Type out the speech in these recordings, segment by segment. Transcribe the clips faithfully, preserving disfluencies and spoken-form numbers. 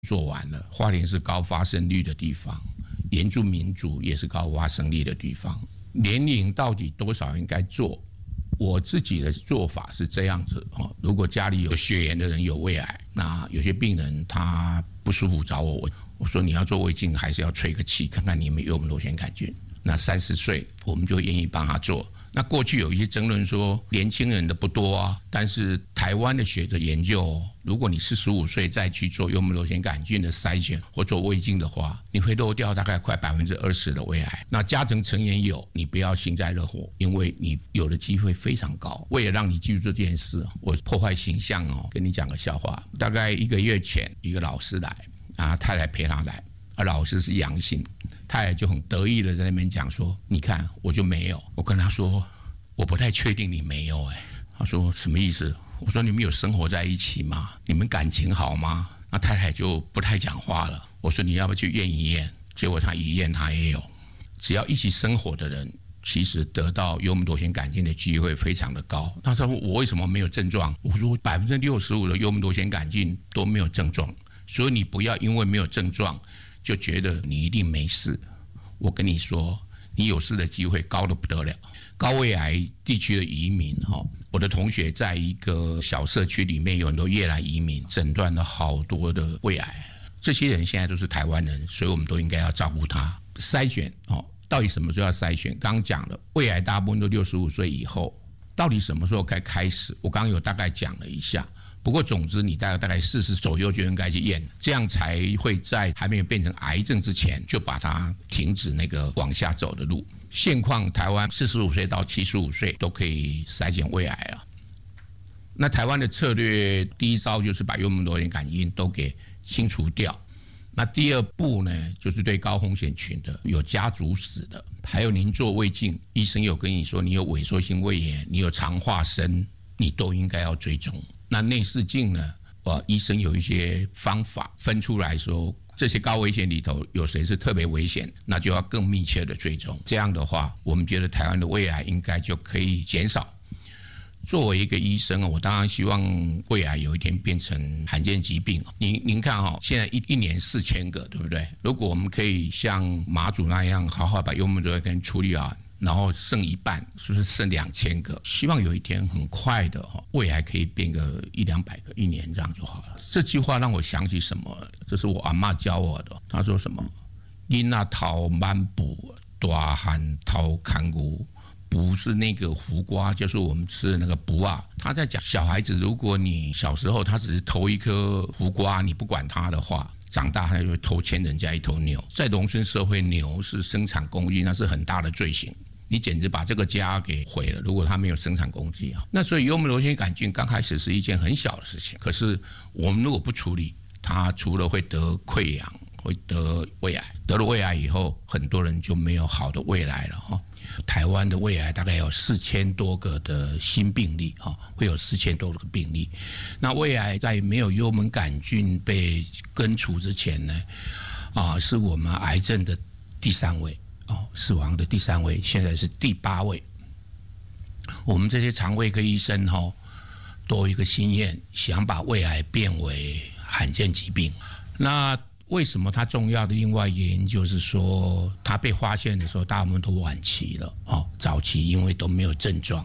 做完了，花莲是高发生率的地方，原住民族也是高发生率的地方。年龄到底多少应该做？我自己的做法是这样子哦，如果家里有血缘的人有胃癌，那有些病人他不舒服找我，我我说你要做胃镜还是要吹个气，看看你有没有幽门螺旋杆菌。那三十岁我们就愿意帮他做。那过去有一些争论说年轻人的不多啊，但是台湾的学者研究，如果你四十五岁再去做幽门螺旋杆菌的筛选或做胃镜的话，你会漏掉大概快百分之二十的胃癌。那家庭成员有，你不要幸灾乐祸，因为你有的机会非常高。为了让你记住这件事，我破坏形象哦，跟你讲个笑话。大概一个月前，一个老师来啊，太太陪他来，而老师是阳性。太太就很得意的在那边讲说，你看我就没有。我跟他说我不太确定你没有。哎，他说什么意思？我说你们有生活在一起吗？你们感情好吗？那太太就不太讲话了。我说你要不要去验一验？结果他一验他也有。只要一起生活的人，其实得到幽门螺旋杆菌的机会非常的高。他说我为什么没有症状？我说百分之六十五的幽门螺旋杆菌都没有症状，所以你不要因为没有症状就觉得你一定没事。我跟你说，你有事的机会高得不得了。高胃癌地区的移民，我的同学在一个小社区里面有很多越南移民，诊断了好多的胃癌。这些人现在都是台湾人，所以我们都应该要照顾他。筛选到底什么时候要筛选？刚刚讲了，胃癌大部分都六十五岁以后，到底什么时候该开始？我刚刚有大概讲了一下。不过总之你大概大概四十左右就应该去验，这样才会在还没有变成癌症之前就把它停止那个往下走的路。现况台湾四十五岁到七十五岁都可以筛检胃癌了。那台湾的策略第一招就是把幽门螺旋杆菌都给清除掉。那第二步呢，就是对高风险群的，有家族史的，还有您做胃镜，医生有跟你说你有萎缩性胃炎，你有肠化砷，你都应该要追踪。那内视镜呢？呃，医生有一些方法分出来说，这些高危险里头有谁是特别危险，那就要更密切的追踪。这样的话，我们觉得台湾的胃癌应该就可以减少。作为一个医生，我当然希望胃癌有一天变成罕见疾病。您您看哈，现在一一年四千个，对不对？如果我们可以像马祖那样，好好把幽门螺旋杆处理好，然后剩一半，是不是剩两千个？希望有一天很快的，胃癌可以变个一两百个，一年这样就好了。这句话让我想起什么？这是我阿嬷教我的。她说什么？囡仔头满布，大汉头看骨。不是那个胡瓜，就是我们吃的那个卜啊。他在讲小孩子，如果你小时候他只是偷一颗胡瓜，你不管他的话，长大他就会偷牵人家一头牛。在农村社会，牛是生产工具，那是很大的罪行。你简直把这个家给毁了。如果他没有生产工具啊，那所以幽门螺旋杆菌刚开始是一件很小的事情，可是我们如果不处理，它除了会得溃疡，会得胃癌，得了胃癌以后，很多人就没有好的未来了哈。台湾的胃癌大概有四千多个的新病例，会有四千多个病例。那胃癌在没有幽门杆菌被根除之前呢，啊，是我们癌症的第三位，哦，死亡的第三位，现在是第八位。我们这些肠胃科医生哈，都有一个心愿，想把胃癌变为罕见疾病。那为什么它重要的另外原因就是说，它被发现的时候大部分都晚期了，哦，早期因为都没有症状。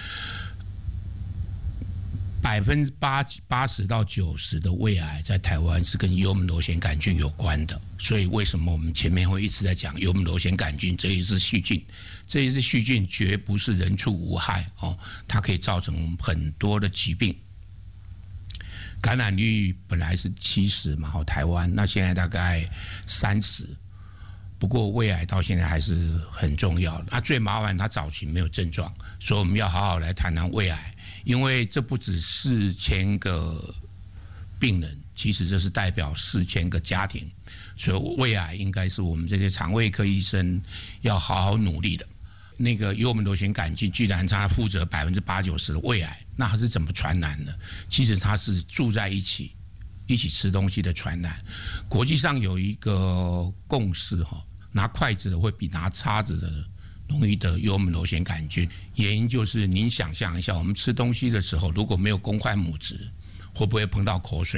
百分之八八十到九十的胃癌在台湾是跟幽门螺旋杆菌有关的，所以为什么我们前面会一直在讲幽门螺旋杆菌这一支细菌？这一支细菌绝不是人畜无害哦，它可以造成很多的疾病。感染率本来是七十嘛，台湾那现在大概三十。不过胃癌到现在还是很重要的。那最麻烦，它早期没有症状，所以我们要好好来谈谈胃癌，因为这不止四千个病人，其实这是代表四千个家庭，所以胃癌应该是我们这些肠胃科医生要好好努力的。那个幽门螺旋杆菌居然它负责百分之八九十的胃癌，那它是怎么传染的？其实它是住在一起，一起吃东西的传染。国际上有一个共识哈，拿筷子的会比拿叉子的容易得幽门螺旋杆菌。原因就是您想象一下，我们吃东西的时候如果没有公筷母匙，会不会碰到口水？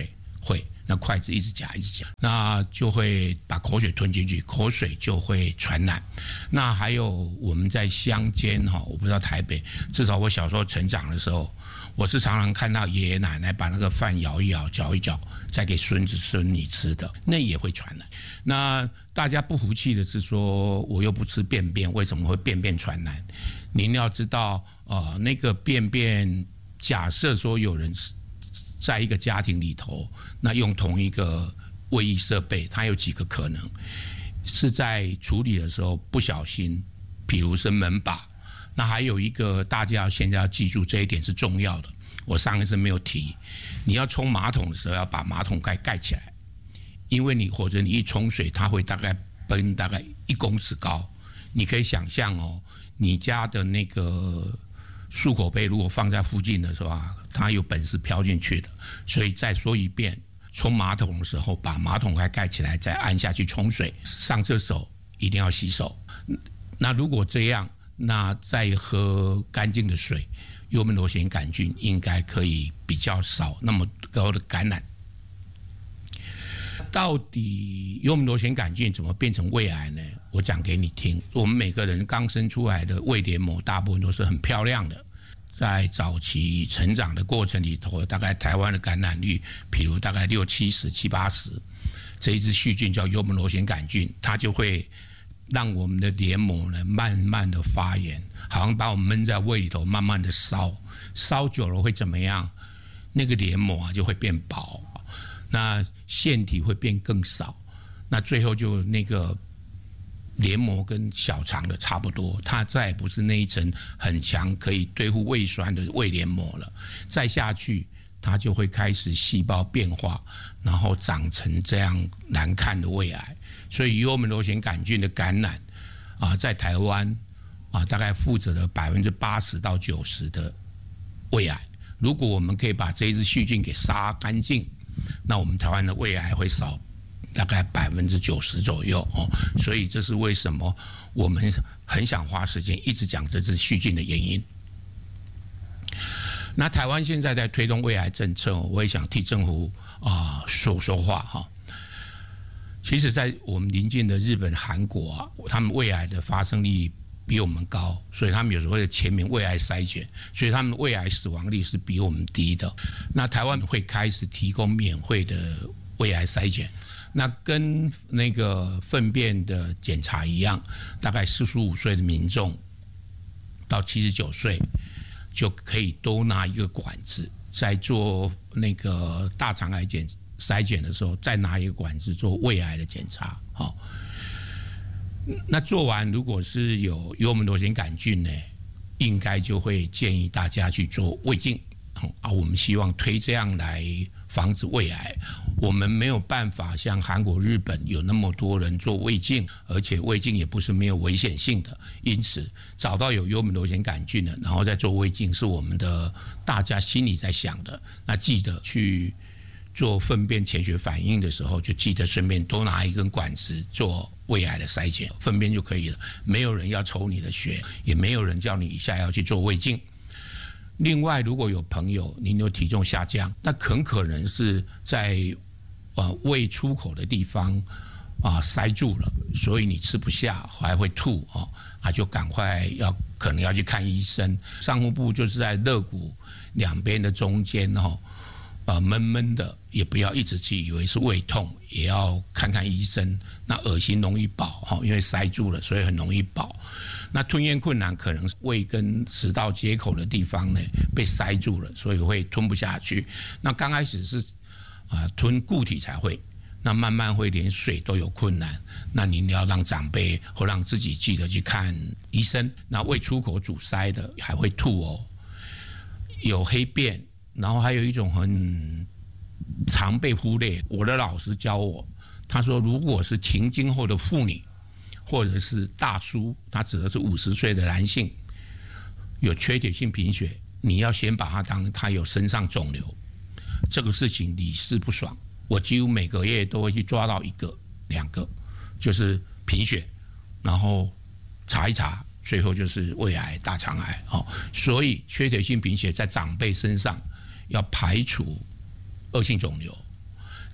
会。那筷子一直夹一直夹，那就会把口水吞进去，口水就会传染。那还有我们在乡间哈，我不知道台北，至少我小时候成长的时候，我是常常看到爷爷奶奶把那个饭舀一舀、搅一搅，再给孙子孙女吃的，那也会传染。那大家不服气的是说，我又不吃便便，为什么会便便传染？您要知道，呃，那个便便，假设说有人在一个家庭里头，那用同一个卫浴设备，它有几个可能是在处理的时候不小心，比如是门把。那还有一个大家现在要记住，这一点是重要的，我上一次没有提，你要冲马桶的时候要把马桶盖盖起来，因为你或者你一冲水，它会大概奔大概一公尺高，你可以想象哦，你家的那个漱口杯如果放在附近的时候啊，它有本事飘进去的。所以再说一遍，冲马桶的时候把马桶盖盖起来，再按下去冲水。上厕所一定要洗手。那如果这样，那再喝干净的水，幽门螺旋杆菌应该可以比较少那么高的感染。到底幽门螺旋杆菌怎么变成胃癌呢？我讲给你听。我们每个人刚生出来的胃黏膜大部分都是很漂亮的，在早期成长的过程里头，大概台湾的感染率，比如大概六七十、七八十，这一支细菌叫幽门螺旋杆菌，它就会让我们的黏膜呢慢慢的发炎，好像把我们闷在胃里头，慢慢的烧，烧久了会怎么样？那个黏膜啊就会变薄。那腺体会变更少，那最后就那个黏膜跟小肠的差不多，它再也不是那一层很强可以对付胃酸的胃黏膜了。再下去，它就会开始细胞变化，然后长成这样难看的胃癌。所以幽门螺旋杆菌的感染啊，在台湾啊，大概负责了百分之八十到九十的胃癌。如果我们可以把这一支细菌给杀干净，那我们台湾的胃癌会少大概百分之九十左右哦，所以这是为什么我们很想花时间一直讲这支细菌的原因。那台湾现在在推动胃癌政策，我也想替政府啊、呃、说说话哈。其实，在我们邻近的日本、韩国啊，他们胃癌的发生率比我们高，所以他们有时候会全民胃癌筛检，所以他们胃癌死亡率是比我们低的。那台湾会开始提供免费的胃癌筛检，那跟那个粪便的检查一样，大概四十五岁的民众到七十九岁就可以都拿一个管子，在做那个大肠癌检筛检的时候，再拿一个管子做胃癌的检查，好。那做完，如果是有幽门螺旋杆菌呢，应该就会建议大家去做胃镜啊。我们希望推这样来防止胃癌。我们没有办法像韩国、日本有那么多人做胃镜，而且胃镜也不是没有危险性的。因此，找到有幽门螺旋杆菌的，然后再做胃镜，是我们的大家心里在想的。那记得去做粪便潜血反应的时候，就记得顺便多拿一根管子做胃癌的筛检，粪便就可以了。没有人要抽你的血，也没有人叫你一下要去做胃镜。另外，如果有朋友您有体重下降，那很可能是在呃胃出口的地方啊、呃、塞住了，所以你吃不下，还会吐啊，啊就赶快要可能要去看医生。上腹部就是在肋骨两边的中间哈。呃，闷闷的，也不要一直去以为是胃痛，也要看看医生。那恶心容易饱哈，因为塞住了，所以很容易饱。那吞咽困难，可能是胃跟食道接口的地方呢被塞住了，所以会吞不下去。那刚开始是啊、呃、吞固体才会，那慢慢会连水都有困难。那您要让长辈或让自己记得去看医生。那胃出口阻塞的还会吐哦，有黑便。然后还有一种很常被忽略，我的老师教我，他说如果是停经后的妇女或者是大叔，他指的是五十岁的男性，有缺铁性贫血，你要先把他当他有身上肿瘤，这个事情理事不爽。我几乎每个月都会去抓到一个两个，就是贫血，然后查一查，最后就是胃癌、大肠癌哦。所以缺铁性贫血在长辈身上要排除恶性肿瘤，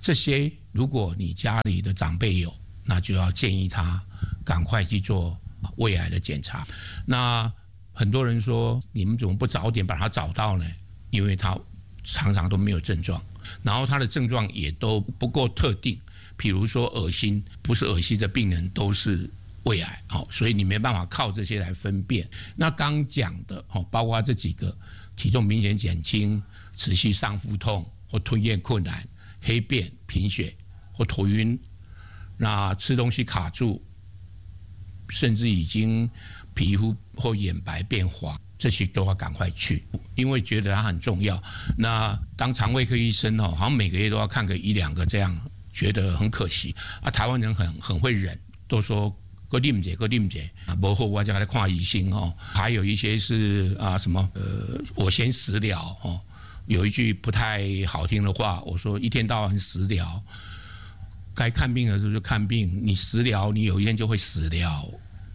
这些如果你家里的长辈有，那就要建议他赶快去做胃癌的检查。那很多人说，你们怎么不早点把它找到呢？因为他常常都没有症状，然后他的症状也都不够特定，比如说恶心，不是恶心的病人都是胃癌，所以你没办法靠这些来分辨。那刚讲的包括这几个，体重明显减轻、持续上腹痛或吞咽困难、黑便、贫血或头晕，那吃东西卡住，甚至已经皮肤或眼白变黄，这些都要赶快去，因为觉得它很重要。那当肠胃科医生好像每个月都要看个一两个，这样觉得很可惜啊。台湾人很很会忍，都说个啉者个啉者啊，不好我就来看医生哦。还有一些是啊什么呃，我先食疗哦。有一句不太好听的话，我说一天到晚食疗，该看病的时候就看病，你食疗，你有一天就会死掉。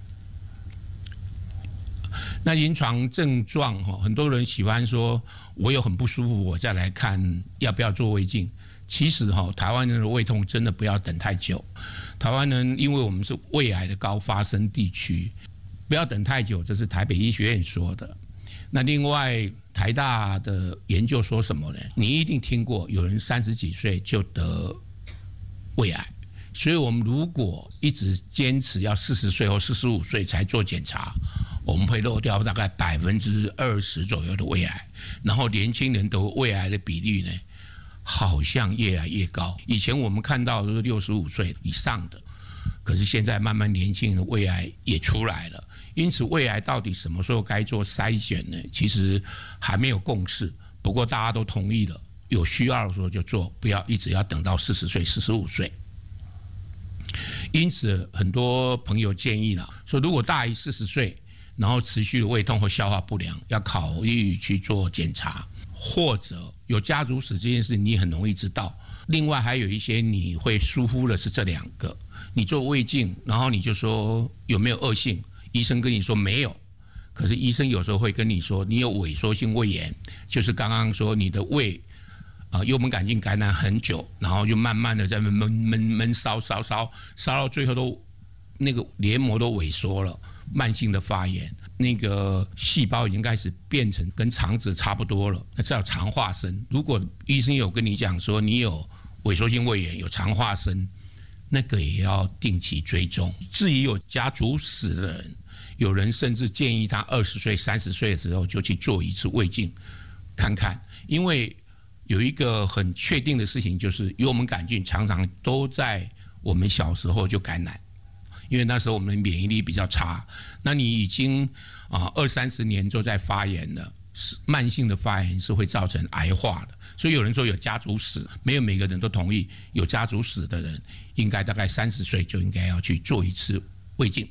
那临床症状很多人喜欢说，我有很不舒服，我再来看要不要做胃镜。其实台湾人的胃痛真的不要等太久。台湾人因为我们是胃癌的高发生地区，不要等太久，这是台北医学院说的。那另外台大的研究说什么呢？你一定听过有人三十几岁就得胃癌，所以我们如果一直坚持要四十岁或四十五岁才做检查，我们会漏掉大概百分之二十左右的胃癌，然后年轻人得胃癌的比例呢，好像越来越高。以前我们看到都是六十五岁以上的，可是现在慢慢年轻人的胃癌也出来了。因此胃癌到底什么时候该做筛选呢？其实还没有共识，不过大家都同意了，有需要的时候就做，不要一直要等到四十岁、四十五岁。因此很多朋友建议了，说如果大于四十岁，然后持续的胃痛或消化不良，要考虑去做检查，或者有家族史这件事你很容易知道。另外还有一些你会疏忽的是这两个，你做胃镜，然后你就说有没有恶性，医生跟你说没有，可是医生有时候会跟你说你有萎缩性胃炎，就是刚刚说你的胃啊、呃、幽门杆菌感染很久，然后就慢慢的在闷闷闷闷烧烧烧烧到最后都那个黏膜都萎缩了，慢性的发炎，那个细胞已经开始变成跟肠子差不多了，那叫肠化生。如果医生有跟你讲说你有萎缩性胃炎，有肠化生，那个也要定期追踪。至于有家族史的人，有人甚至建议他二十岁、三十岁的时候就去做一次胃镜，看看，因为有一个很确定的事情，就是幽门杆菌常常都在我们小时候就感染。因为那时候我们的免疫力比较差，那你已经啊二三十年都在发炎了，慢性的发炎是会造成癌化的。所以有人说有家族史，没有每个人都同意。有家族史的人，应该大概三十岁就应该要去做一次胃镜。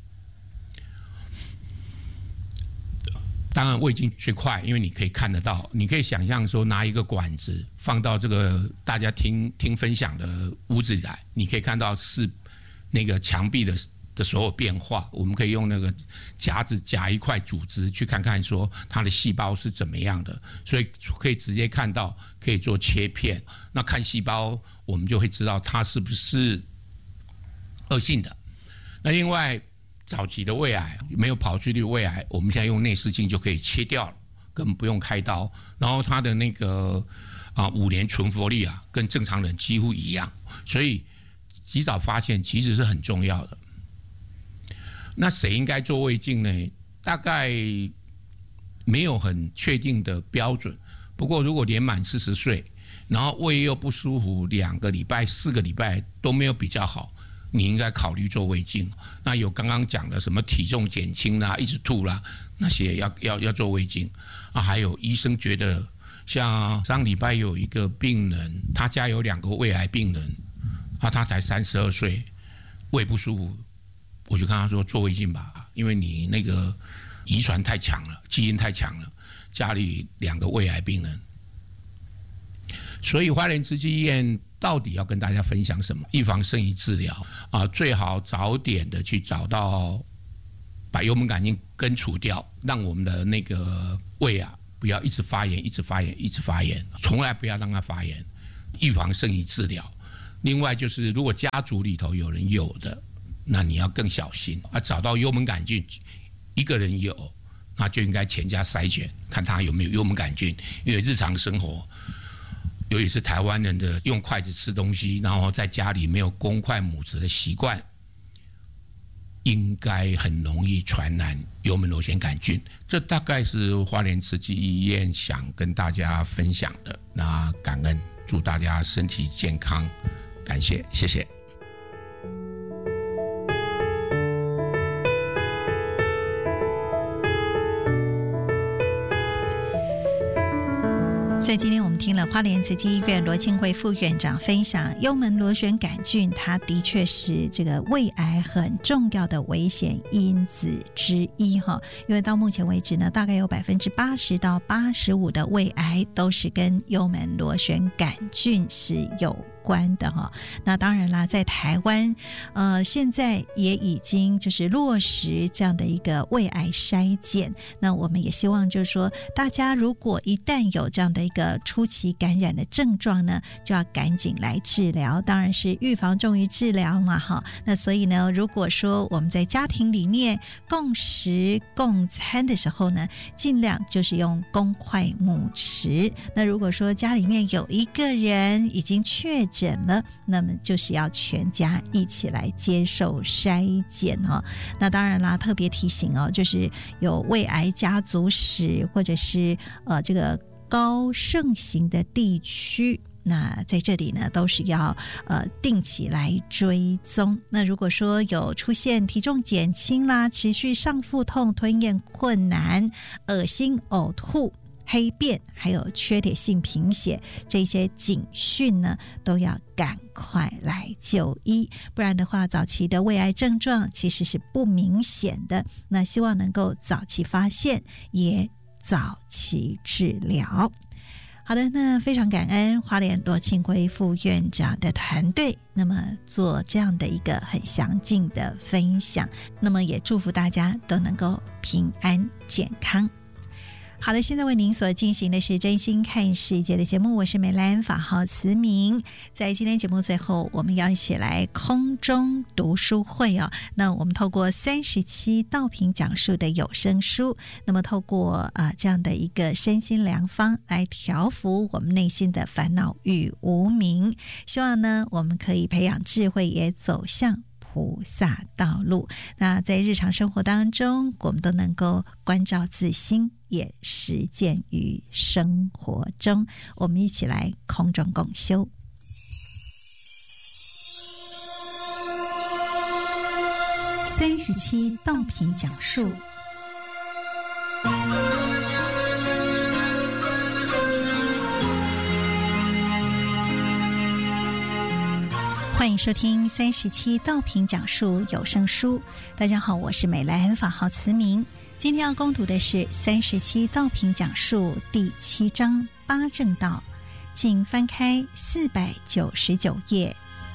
当然胃镜最快，因为你可以看得到，你可以想象说拿一个管子放到这个大家听听分享的屋子里来，你可以看到是那个墙壁的的所有变化，我们可以用那个夹子夹一块组织去看看说它的细胞是怎么样的，所以可以直接看到，可以做切片。那看细胞，我们就会知道它是不是恶性的。那另外，早期的胃癌没有跑出去的胃癌，我们现在用内视镜就可以切掉了，根本不用开刀。然后它的那个啊五年存活率啊，跟正常人几乎一样，所以及早发现其实是很重要的。那谁应该做胃镜呢？大概没有很确定的标准。不过如果年满四十岁，然后胃又不舒服，两个礼拜、四个礼拜都没有比较好，你应该考虑做胃镜。那有刚刚讲的什么体重减轻啦、一直吐啦，那些要要要做胃镜啊。还有医生觉得，像上礼拜有一个病人，他家有两个胃癌病人。啊，他才三十二岁，胃不舒服，我就跟他说做胃镜吧，因为你那个遗传太强了，基因太强了，家里两个胃癌病人。所以花莲慈济医院到底要跟大家分享什么？预防胜于治疗啊，最好早点的去找到，把幽门杆菌根除掉，让我们的那个胃啊不要一直发炎，一直发炎，一直发炎，从来不要让它发炎。 预防胜于治疗。另外就是如果家族里头有人有的，那你要更小心啊，找到幽门杆菌一个人有，那就应该全家筛选看他有没有幽门杆菌，因为日常生活尤其是台湾人的用筷子吃东西，然后在家里没有公筷母匙的习惯，应该很容易传染幽门螺旋杆菌。这大概是花莲慈济医院想跟大家分享的，那感恩，祝大家身体健康，感谢，谢谢。 在今天我们听了花莲慈济医院罗庆惠副院长分享，幽门螺旋杆菌它的确是这个胃癌很重要的危险因子之一哈，因为到目前为止呢，大概有百分之八十到八十五的胃癌都是跟幽门螺旋杆菌是有关的哈。那当然啦，在台湾呃现在也已经就是落实这样的一个胃癌筛检，那我们也希望就是说大家如果一旦有这样的一个初期感染的症状呢，就要赶紧来治疗，当然是预防重于治疗嘛哈。那所以呢，如果说我们在家庭里面共食共餐的时候呢，尽量就是用公筷母匙。那如果说家里面有一个人已经确诊了，那么就是要全家一起来接受筛检哦。那当然啦，特别提醒哦，就是有胃癌家族史或者是呃这个高盛行的地区，那在这里呢都是要呃定期来追踪。那如果说有出现体重减轻啦、持续上腹痛、吞咽困难、恶心、呕吐、黑便还有缺铁性贫血，这些警讯呢都要赶快来就医，不然的话早期的胃癌症状其实是不明显的，那希望能够早期发现也早期治疗。好的，那非常感恩花莲罗庆惠副院长的团队，那么做这样的一个很详尽的分享，那么也祝福大家都能够平安健康。好了，现在为您所进行的是真心看世界的节目，我是美兰，法号慈明。在今天节目最后，我们要一起来空中读书会哦。那我们透过三十七道品讲述的有声书，那么透过呃这样的一个身心良方来调服我们内心的烦恼与无明，希望呢我们可以培养智慧，也走向菩萨道路。那在日常生活当中，我们都能够关照自心，也实践于生活中。我们一起来空中共修。三十七道品讲述。欢迎收听三十七道品讲述有声书。大家好，我是美兰，法号慈明。今天要攻读的是三十七道品讲述第七章八正道，请翻开四百九十九页。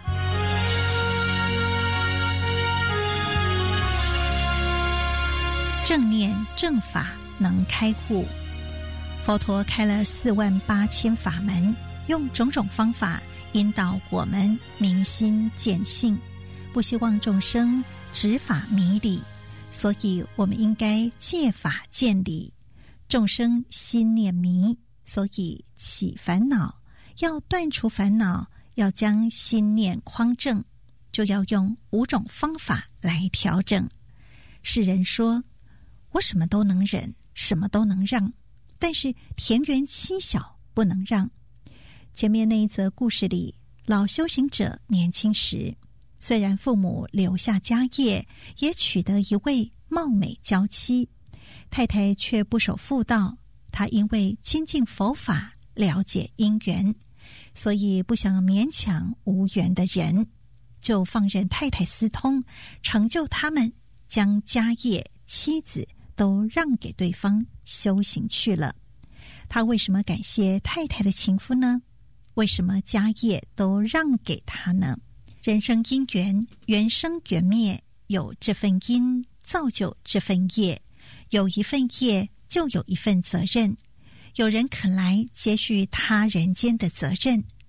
正念正法能开悟。佛陀开了四万八千法门，用种种方法引导我们明心见性，不希望众生执法迷理，所以我们应该借法见理。众生心念迷，所以起烦恼，要断除烦恼，要将心念匡正，就要用五种方法来调整。世人说，我什么都能忍，什么都能让，但是田园妻小不能让。前面那一则故事里，老修行者年轻时，虽然父母留下家业，也娶得一位貌美娇妻，太太却不守妇道。他因为亲近佛法，了解因缘，所以不想勉强无缘的人，就放任太太私通，成就他们将家业妻子都让给对方修行去了。他为什么感谢太太的情夫呢？为什么家业都让给他呢？人生因缘，缘生缘灭，有这份因造就这份业，有一份业就有一份责任。有人肯来接续他人间的责任，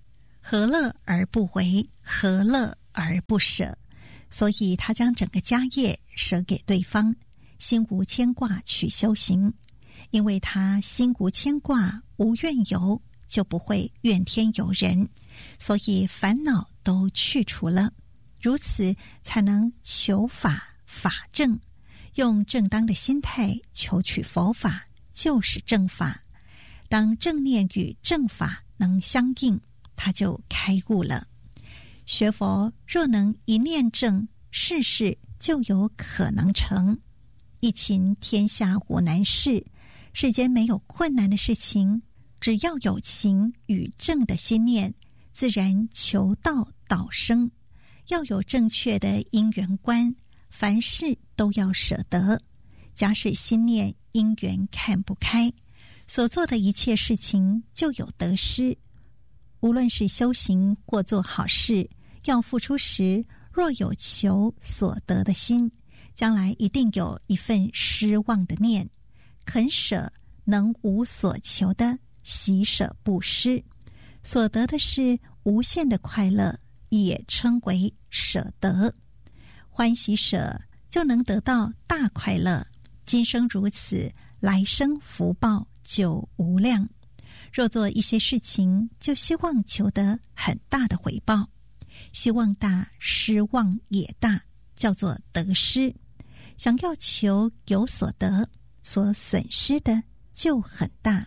何乐而不为？何乐而不舍？所以他将整个家业舍给对方，心无牵挂去修行。因为他心无牵挂，无怨尤，就不会怨天尤人，所以烦恼都去除了。如此才能求法法正，用正当的心态求取佛法，就是正法。当正念与正法能相应，他就开悟了。学佛若能一念正，事事就有可能成。一勤天下无难事，世间没有困难的事情，只要有勤与正的心念，自然求道道生。要有正确的因缘观，凡事都要舍得。假使心念因缘看不开，所做的一切事情就有得失。无论是修行或做好事，要付出时，若有求所得的心，将来一定有一份失望的念。肯舍能无所求的，喜舍布施，所得的是无限的快乐，也称为舍得。欢喜舍，就能得到大快乐。今生如此，来生福报就无量。若做一些事情，就希望求得很大的回报，希望大，失望也大，叫做得失。想要求有所得，所损失的就很大。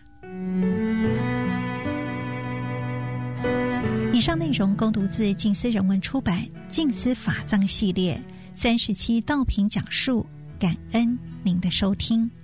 以上内容供读自静思人文出版《静思法藏》系列三十七道品讲述，感恩您的收听。